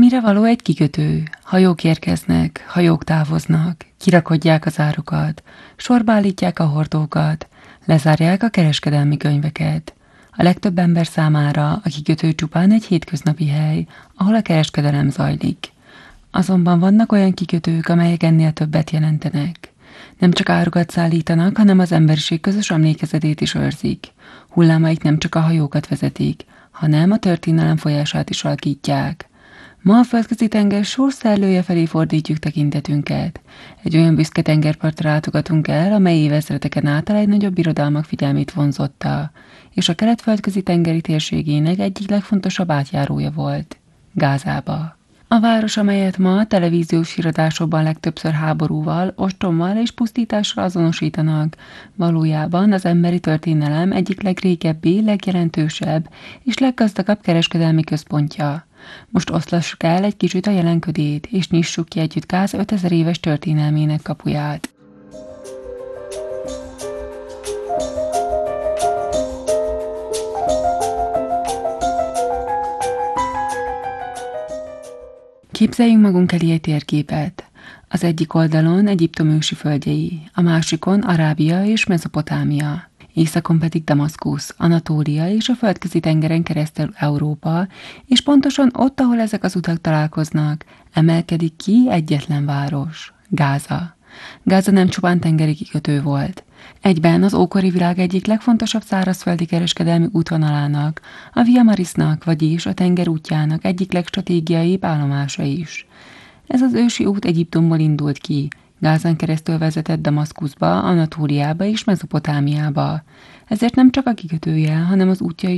Mire való egy kikötő? Hajók érkeznek, hajók távoznak, kirakodják az árukat, sorba állítják a hordókat, lezárják a kereskedelmi könyveket. A legtöbb ember számára a kikötő csupán egy hétköznapi hely, ahol a kereskedelem zajlik. Azonban vannak olyan kikötők, amelyek ennél többet jelentenek. Nem csak árukat szállítanak, hanem az emberiség közös emlékezetét is őrzik. Hullámaik nem csak a hajókat vezetik, hanem a történelem folyását is alakítják. Ma a Földközi-tenger sorszellője felé fordítjuk tekintetünket. Egy olyan büszke tengerpartra látogatunk el, amely évezredeken át a legnagyobb birodalmak figyelmét vonzotta, és a kelet-földközi-tengeri térségének egyik legfontosabb átjárója volt, Gázába. A város, amelyet ma a televíziós híradásokban legtöbbször háborúval, ostrommal és pusztítással azonosítanak, valójában az emberi történelem egyik legrégebbi, legjelentősebb és leggazdagabb kereskedelmi központja. Most oszlassuk el egy kicsit a jelenködét, és nyissuk ki együtt Gáza 5000 éves történelmének kapuját. Képzeljünk magunk elé egy térképet. Az egyik oldalon Egyiptom ősi földjei, a másikon Arábia és Mezopotámia, északon pedig Damaszkusz, Anatólia és a Földközi-tengeren keresztül Európa, és pontosan ott, ahol ezek az utak találkoznak, emelkedik ki egyetlen város, Gáza. Gáza nem csupán tengeri kikötő volt. Egyben az ókori világ egyik legfontosabb szárazföldi kereskedelmi útvonalának, a Via Marisnak, vagyis a tenger útjának egyik legstratégiaibb állomása is. Ez az ősi út Egyiptomból indult ki, Gázán keresztül vezetett Damaszkuszba, Anatóliába és Mezopotámiába. Ezért nem csak a kikötője, hanem az útja is